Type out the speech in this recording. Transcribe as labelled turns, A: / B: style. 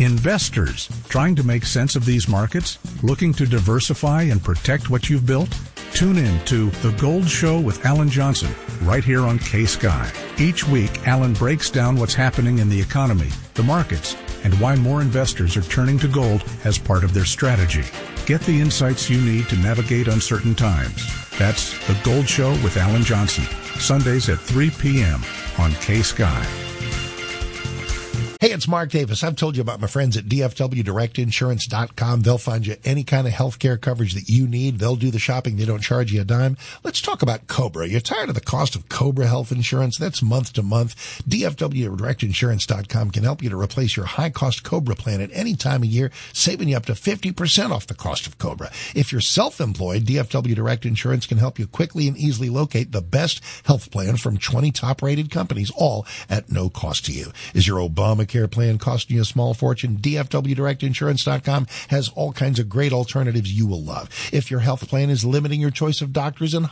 A: Investors, trying to make sense of these markets? Looking to diversify and protect what you've built? Tune in to The Gold Show with Alan Johnson, right here on K-Sky. Each week, Alan breaks down what's happening in the economy, the markets, and why more investors are turning to gold as part of their strategy. Get the insights you need to navigate uncertain times. That's The Gold Show with Alan Johnson, Sundays at 3 p.m. on K-Sky.
B: Hey, it's Mark Davis. I've told you about my friends at DFWDirectInsurance.com. They'll find you any kind of health care coverage that you need. They'll do the shopping. They don't charge you a dime. Let's talk about Cobra. You're tired of the cost of Cobra health insurance? That's month to month. DFWDirectInsurance.com can help you to replace your high-cost Cobra plan at any time of year, saving you up to 50% off the cost of Cobra. If you're self-employed, DFW Direct Insurance can help you quickly and easily locate the best health plan from 20 top-rated companies, all at no cost to you. Is your Obamacare plan costing you a small fortune? DFWDirectInsurance.com has all kinds of great alternatives you will love. If your health plan is limiting your choice of doctors and